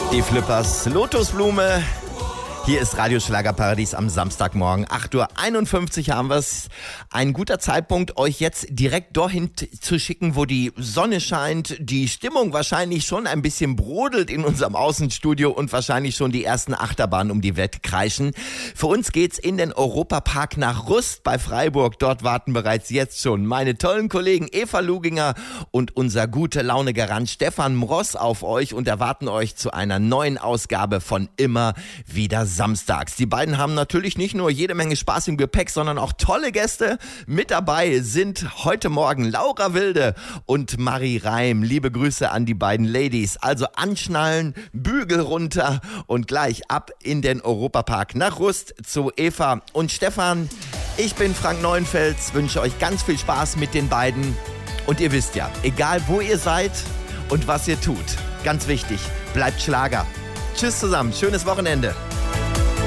Die Flippers, Lotusblume. Hier ist Radio Schlagerparadies am Samstagmorgen. 8:51 Uhr haben wir es. Ein guter Zeitpunkt, euch jetzt direkt dorthin zu schicken, wo die Sonne scheint, die Stimmung wahrscheinlich schon ein bisschen brodelt in unserem Außenstudio und wahrscheinlich schon die ersten Achterbahnen um die Welt kreischen. Für uns geht's in den Europapark nach Rust bei Freiburg. Dort warten bereits jetzt schon meine tollen Kollegen Eva Luginger und unser Gute-Laune-Garant Stefan Mross auf euch und erwarten euch zu einer neuen Ausgabe von Immer wieder samstags. Die beiden haben natürlich nicht nur jede Menge Spaß im Gepäck, sondern auch tolle Gäste. Mit dabei sind heute Morgen Laura Wilde und Marie Reim. Liebe Grüße an die beiden Ladies. Also anschnallen, Bügel runter und gleich ab in den Europapark nach Rust zu Eva und Stefan. Ich bin Frank Neuenfels, wünsche euch ganz viel Spaß mit den beiden. Und ihr wisst ja, egal wo ihr seid und was ihr tut, ganz wichtig, bleibt Schlager. Tschüss zusammen, schönes Wochenende.